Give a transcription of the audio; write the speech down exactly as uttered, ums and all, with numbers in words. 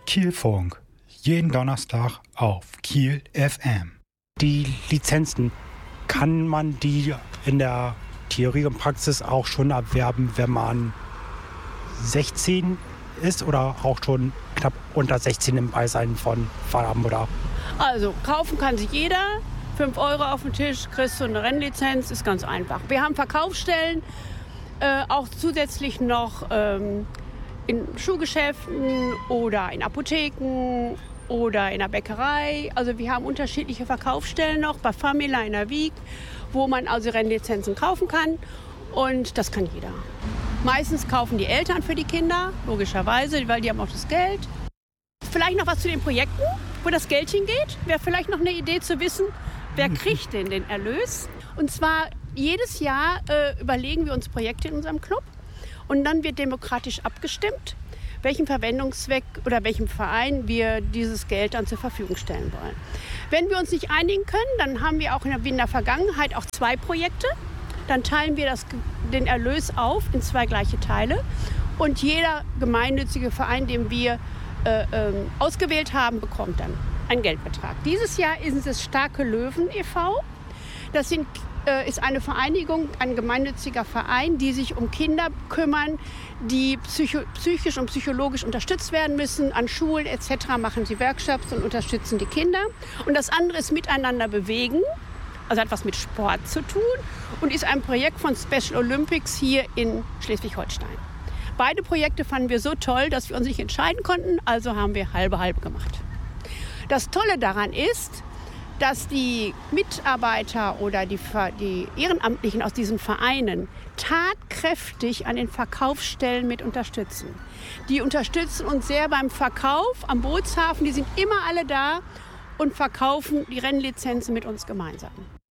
Kielfunk. Jeden Donnerstag auf Kiel F M. Die Lizenzen, kann man die in der Theorie und Praxis auch schon erwerben, wenn man sechzehn ist oder auch schon knapp unter sechzehn im Beisein von Vater, Mutter? Also kaufen kann sich jeder. fünf Euro auf den Tisch, kriegst du eine Rennlizenz, ist ganz einfach. Wir haben Verkaufsstellen, äh, auch zusätzlich noch ähm, in Schuhgeschäften oder in Apotheken oder in der Bäckerei. Also wir haben unterschiedliche Verkaufsstellen noch, bei Famila in der Wieg, wo man also Rennlizenzen kaufen kann. Und das kann jeder. Meistens kaufen die Eltern für die Kinder, logischerweise, weil die haben auch das Geld. Vielleicht noch was zu den Projekten, wo das Geld hingeht. Wäre vielleicht noch eine Idee zu wissen, wer kriegt denn den Erlös? Und zwar jedes Jahr äh, überlegen wir uns Projekte in unserem Club. Und dann wird demokratisch abgestimmt, welchen Verwendungszweck oder welchem Verein wir dieses Geld dann zur Verfügung stellen wollen. Wenn wir uns nicht einigen können, dann haben wir auch in der, wie in der Vergangenheit auch zwei Projekte. Dann teilen wir das, den Erlös auf in zwei gleiche Teile. Und jeder gemeinnützige Verein, den wir äh, ähm, ausgewählt haben, bekommt dann einen Geldbetrag. Dieses Jahr ist es Starke Löwen e V Das sind, äh, ist eine Vereinigung, ein gemeinnütziger Verein, die sich um Kinder kümmern, die psycho- psychisch und psychologisch unterstützt werden müssen. An Schulen et cetera machen sie Workshops und unterstützen die Kinder. Und das andere ist Miteinander bewegen, also hat was mit Sport zu tun und ist ein Projekt von Special Olympics hier in Schleswig-Holstein. Beide Projekte fanden wir so toll, dass wir uns nicht entscheiden konnten, also haben wir halbe-halbe gemacht. Das Tolle daran ist, dass die Mitarbeiter oder die, die Ehrenamtlichen aus diesen Vereinen tatkräftig an den Verkaufsstellen mit unterstützen. Die unterstützen uns sehr beim Verkauf am Bootshafen. Die sind immer alle da und verkaufen die Rennlizenzen mit uns gemeinsam.